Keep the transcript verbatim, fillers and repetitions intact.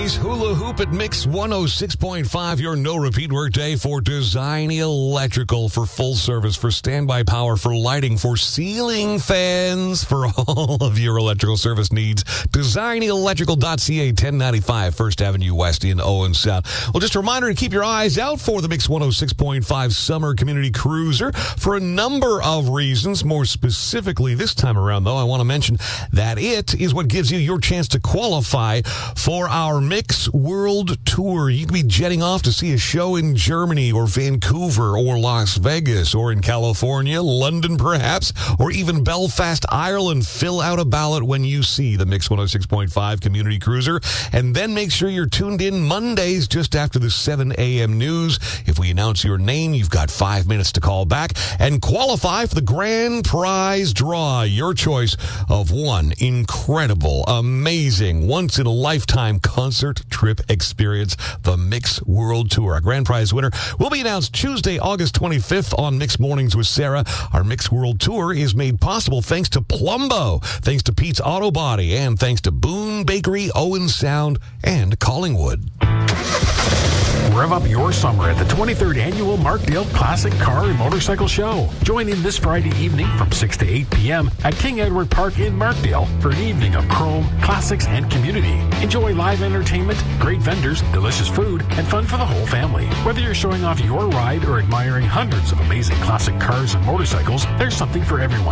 Today's hula hoop at Mix one oh six point five, your no-repeat workday for Design Electrical, for full service, for standby power, for lighting, for ceiling fans, for all of your electrical service needs. design electrical dot c a, ten ninety-five First Avenue West in Owen Sound. Well, just a reminder to keep your eyes out for the Mix one oh six point five Summer Community Cruiser for a number of reasons. More specifically, this time around, though, I want to mention that it is what gives you your chance to qualify for our Mix World Tour. You can be jetting off to see a show in Germany or Vancouver or Las Vegas or in California, London perhaps, or even Belfast, Ireland. Fill out a ballot when you see the Mix one oh six point five Community Cruiser, and then make sure you're tuned in Mondays just after the seven a.m. news. If we announce your name, you've got five minutes to call back and qualify for the grand prize draw. Your choice of one incredible, amazing, once-in-a-lifetime concert trip experience, the Mix World Tour. Our grand prize winner will be announced Tuesday, August twenty-fifth on Mix Mornings with Sarah. Our Mix World Tour is made possible thanks to Plumbo, thanks to Pete's Auto Body, and thanks to Boone Bakery, Owen Sound, and Collingwood. Rev up your summer at the twenty-third Annual Markdale Classic Car and Motorcycle Show. Join in this Friday evening from six to eight p.m. at King Edward Park in Markdale for an evening of chrome, classics, and community. Enjoy live entertainment, great vendors, delicious food, and fun for the whole family. Whether you're showing off your ride or admiring hundreds of amazing classic cars and motorcycles, there's something for everyone.